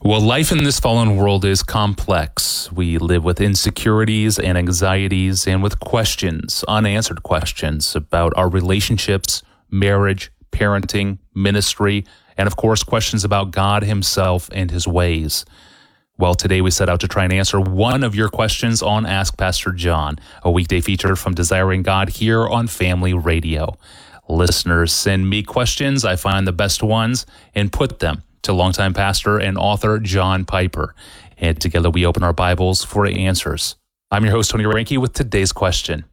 Well, life in this fallen world is complex. We live with insecurities and anxieties and with questions, unanswered questions about our relationships, marriage, parenting, ministry, and of course, questions about God himself and his ways. Well, today we set out to try and answer one of your questions on Ask Pastor John, a weekday feature from Desiring God here on Family Radio. Listeners send me questions. I find the best ones and put them to longtime pastor and author John Piper. And together we open our Bibles for answers. I'm your host, Tony Reinke, with today's question.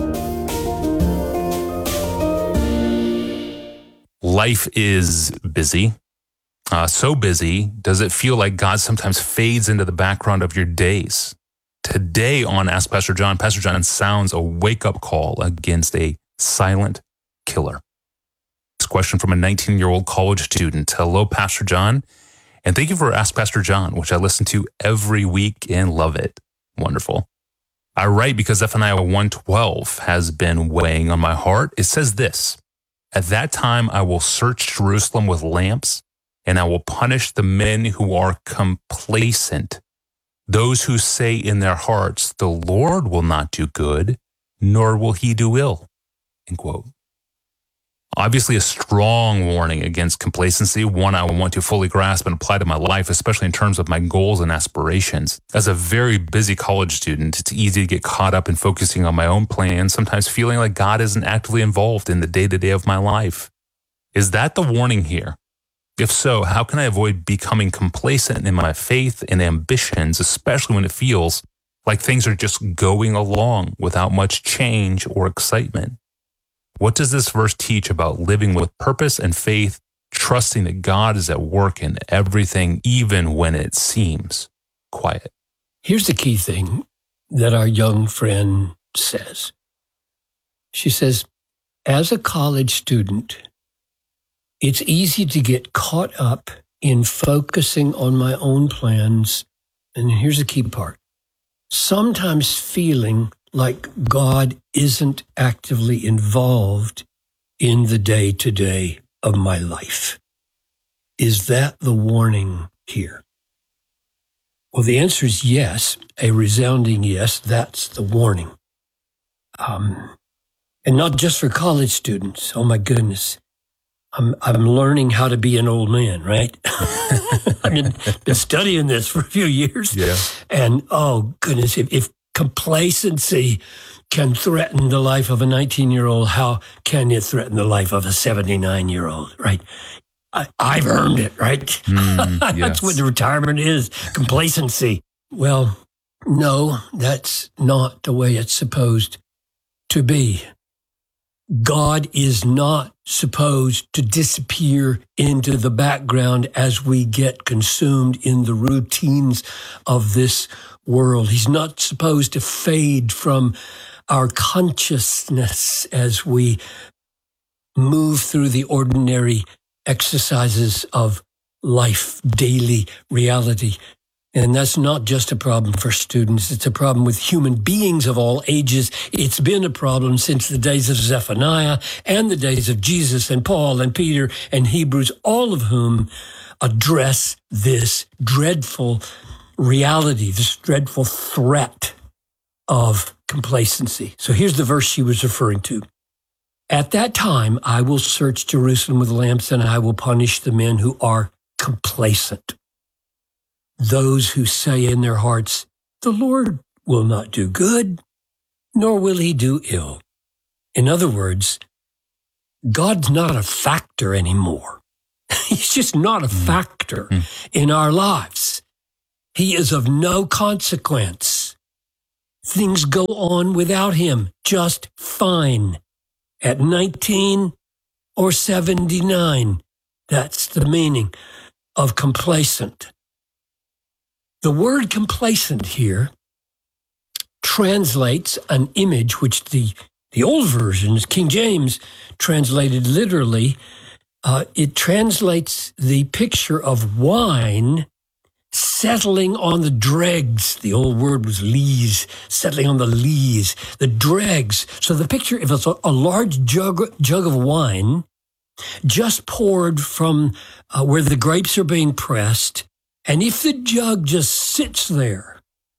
Life is busy. So busy, does it feel like God sometimes fades into the background of your days? Today on Ask Pastor John sounds a wake-up call against a silent killer. This question from a 19-year-old college student. Hello, Pastor John, and thank you for Ask Pastor John, which I listen to every week and love it. Wonderful. I write because Zephaniah 1:12 has been weighing on my heart. It says this: "At that time I will search Jerusalem with lamps, and I will punish the men who are complacent, those who say in their hearts, the Lord will not do good, nor will he do ill." End quote. Obviously a strong warning against complacency, one I want to fully grasp and apply to my life, especially in terms of my goals and aspirations. As a very busy college student, it's easy to get caught up in focusing on my own plans, sometimes feeling like God isn't actively involved in the day-to-day of my life. Is that the warning here? If so, how can I avoid becoming complacent in my faith and ambitions, especially when it feels like things are just going along without much change or excitement? What does this verse teach about living with purpose and faith, trusting that God is at work in everything, even when it seems quiet? Here's the key thing that our young friend says. She says, as a college student, it's easy to get caught up in focusing on my own plans. And here's the key part. Sometimes feeling like God isn't actively involved in the day-to-day of my life. Is that the warning here? Well, the answer is yes, a resounding yes. That's the warning. And not just for college students. Oh my goodness. I'm learning how to be an old man, right? I've been studying this for a few years. Yeah. And oh goodness, if complacency can threaten the life of a 19-year-old, how can it threaten the life of a 79-year-old, right? I've earned it, right? Yes. That's what the retirement is, complacency. Well, no, that's not the way it's supposed to be. God is not supposed to disappear into the background as we get consumed in the routines of this world. He's not supposed to fade from our consciousness as we move through the ordinary exercises of life, daily reality. And that's not just a problem for students. It's a problem with human beings of all ages. It's been a problem since the days of Zephaniah and the days of Jesus and Paul and Peter and Hebrews, all of whom address this dreadful reality, this dreadful threat of complacency. So here's the verse she was referring to. At that time, I will search Jerusalem with lamps, and I will punish the men who are complacent. Those who say in their hearts, the Lord will not do good, nor will he do ill. In other words, God's not a factor anymore. He's just not a factor in our lives. He is of no consequence. Things go on without him just fine. At 19 or 79, that's the meaning of complacent. The word complacent here translates an image which the old versions, King James, translated literally. It translates the picture of wine settling on the dregs. The old word was lees, settling on the lees, the dregs. So the picture, if it's a large jug of wine just poured from where the grapes are being pressed And if the jug just sits there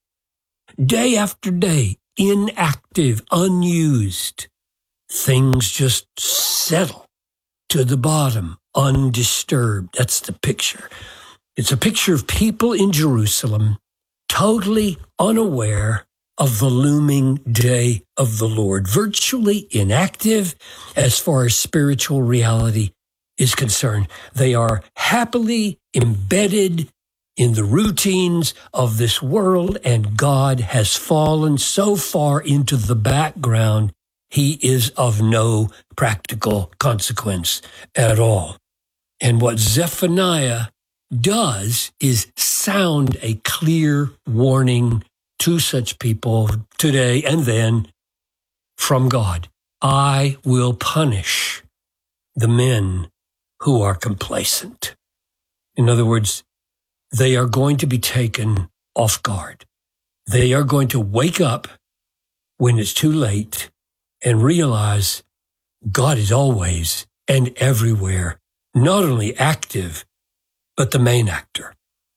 day after day, inactive, unused, things just settle to the bottom, undisturbed. That's the picture. It's a picture of people in Jerusalem totally unaware of the looming day of the Lord, virtually inactive as far as spiritual reality is concerned. They are happily embedded in the routines of this world, and God has fallen so far into the background, he is of no practical consequence at all. And what Zephaniah does is sound a clear warning to such people today and then from God. I will punish the men who are complacent. In other words, they are going to be taken off guard. They are going to wake up when it's too late and realize God is always and everywhere, not only active, but the main actor.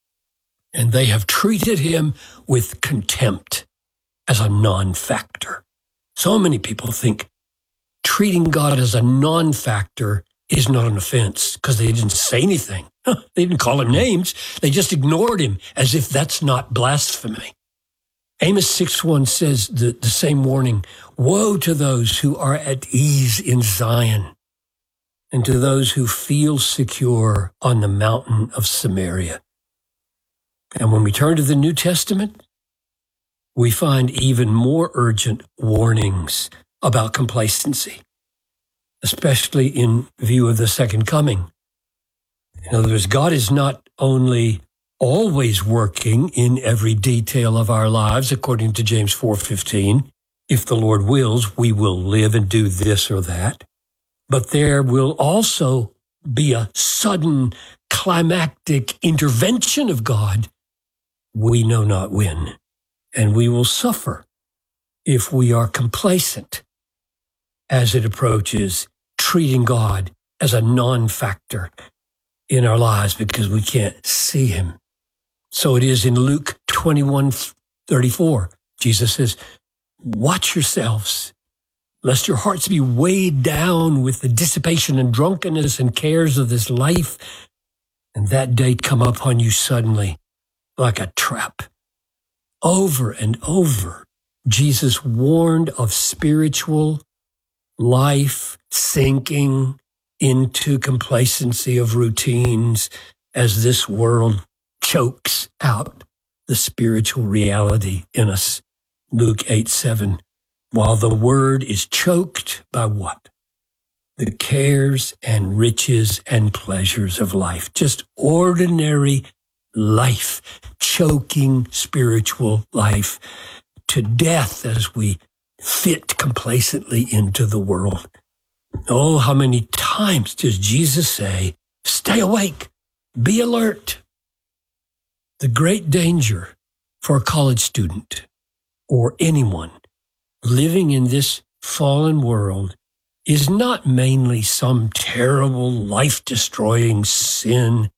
And they have treated him with contempt as a non-factor. So many people think treating God as a non-factor is not an offense because they didn't say anything. They didn't call him names. They just ignored him as if that's not blasphemy. Amos 6:1 says the same warning, woe to those who are at ease in Zion and to those who feel secure on the mountain of Samaria. And when we turn to the New Testament, we find even more urgent warnings about complacency, especially in view of the second coming. In other words, God is not only always working in every detail of our lives, according to James 4:15. If the Lord wills, we will live and do this or that. But there will also be a sudden climactic intervention of God. We know not when, and we will suffer if we are complacent as it approaches treating God as a non-factor in our lives because we can't see him. So it is in Luke 21:34. Jesus says, watch yourselves, lest your hearts be weighed down with the dissipation and drunkenness and cares of this life, and that day come upon you suddenly like a trap. Over and over, Jesus warned of spiritual life sinking into complacency of routines as this world chokes out the spiritual reality in us. Luke 8:7. While the word is choked by what? The cares and riches and pleasures of life. Just ordinary life, choking spiritual life to death as we fit complacently into the world. Oh, how many times does Jesus say, stay awake, be alert? The great danger for a college student or anyone living in this fallen world is not mainly some terrible life-destroying sin,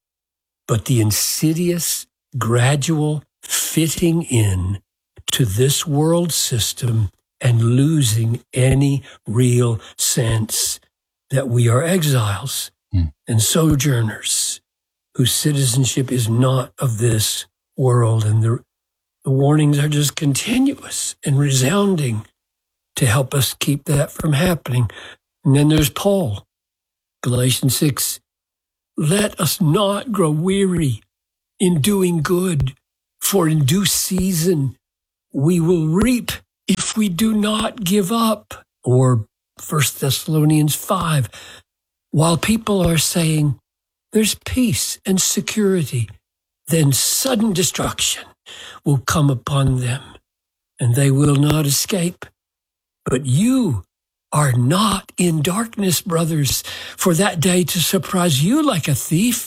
but the insidious, gradual fitting in to this world system and losing any real sense that we are exiles and sojourners whose citizenship is not of this world. And the warnings are just continuous and resounding to help us keep that from happening. And then there's Paul, Galatians 6. Let us not grow weary in doing good, for in due season we will reap if we do not give up. Or 1 Thessalonians 5. While people are saying there's peace and security, then sudden destruction will come upon them, and they will not escape. But you are not in darkness, brothers, for that day to surprise you like a thief.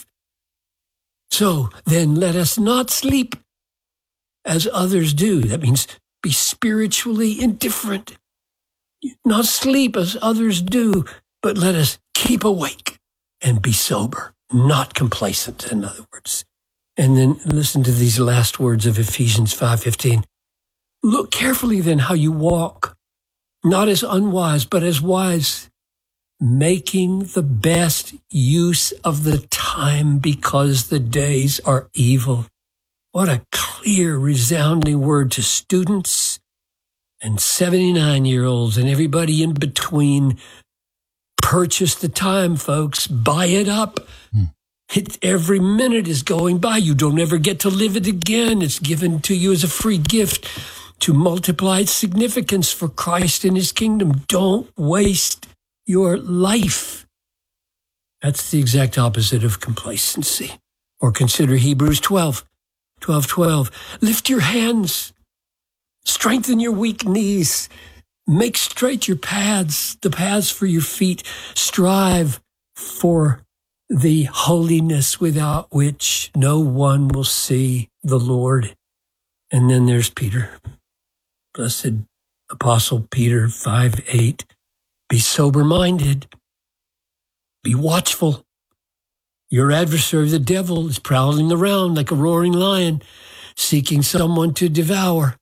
So then let us not sleep as others do. That means be spiritually indifferent. Not sleep as others do, but let us keep awake and be sober, not complacent, in other words. And then listen to these last words of Ephesians 5:15. Look carefully then how you walk, not as unwise, but as wise, making the best use of the time because the days are evil. What a clear, resounding word to students and 79-year-olds and everybody in between. Purchase the time, folks. Buy it up. Every minute is going by. You don't ever get to live it again. It's given to you as a free gift to multiply its significance for Christ and his kingdom. Don't waste your life. That's the exact opposite of complacency. Or consider Hebrews 12:12. Lift your hands. Strengthen your weak knees. Make straight your paths, the paths for your feet. Strive for the holiness without which no one will see the Lord. And then there's Peter. Blessed Apostle Peter 5:8. Be sober-minded. Be watchful. Your adversary, the devil, is prowling around like a roaring lion, seeking someone to devour.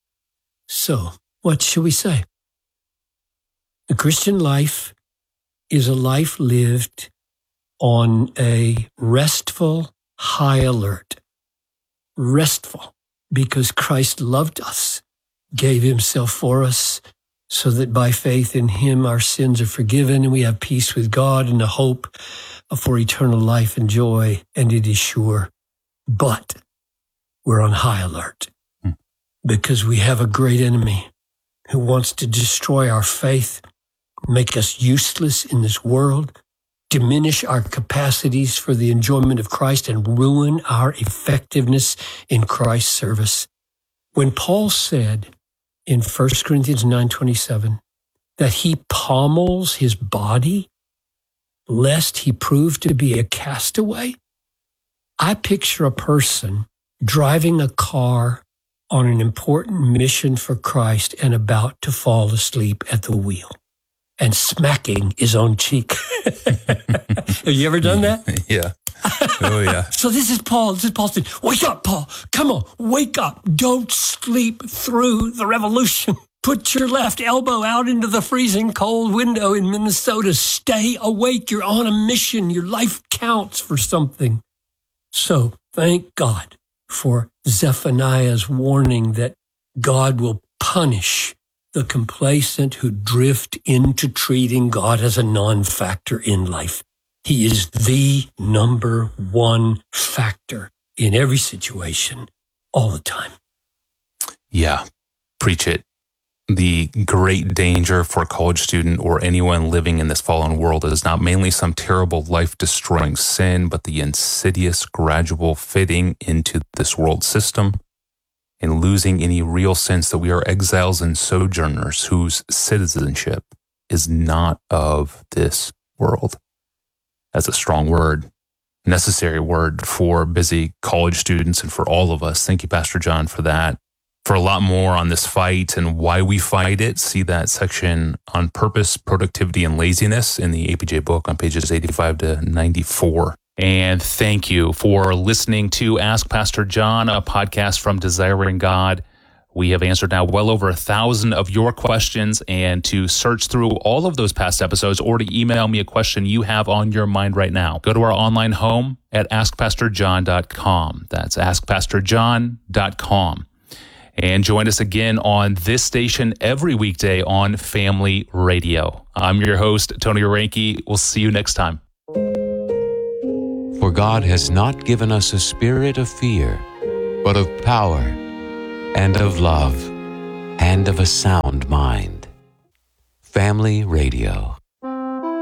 So, what shall we say? The Christian life is a life lived on a restful high alert. Restful, because Christ loved us, gave himself for us, so that by faith in him our sins are forgiven and we have peace with God and the hope for eternal life and joy, and it is sure. But we're on high alert because we have a great enemy who wants to destroy our faith, make us useless in this world, diminish our capacities for the enjoyment of Christ, and ruin our effectiveness in Christ's service. When Paul said in 1 Corinthians 9:27 that he pommels his body lest he prove to be a castaway, I picture a person driving a car on an important mission for Christ and about to fall asleep at the wheel and smacking his own cheek. Have you ever done that? Yeah. Oh, yeah. So this is Paul. This is Paul saying, wake up, Paul. Come on, wake up. Don't sleep through the revolution. Put your left elbow out into the freezing cold window in Minnesota. Stay awake. You're on a mission. Your life counts for something. So thank God for Zephaniah's warning that God will punish the complacent who drift into treating God as a non-factor in life. He is the number one factor in every situation, all the time. Yeah, preach it. The great danger for a college student or anyone living in this fallen world is not mainly some terrible life-destroying sin, but the insidious gradual fitting into this world system and losing any real sense that we are exiles and sojourners whose citizenship is not of this world. That's a strong word, necessary word for busy college students and for all of us. Thank you, Pastor John, for that. For a lot more on this fight and why we fight it, see that section on purpose, productivity, and laziness in the APJ book on pages 85 to 94. And thank you for listening to Ask Pastor John, a podcast from Desiring God. We have answered now well over 1,000 of your questions, and to search through all of those past episodes or to email me a question you have on your mind right now, go to our online home at askpastorjohn.com. That's askpastorjohn.com. And join us again on this station every weekday on Family Radio. I'm your host, Tony Reinke. We'll see you next time. For God has not given us a spirit of fear, but of power and of love and of a sound mind. Family Radio.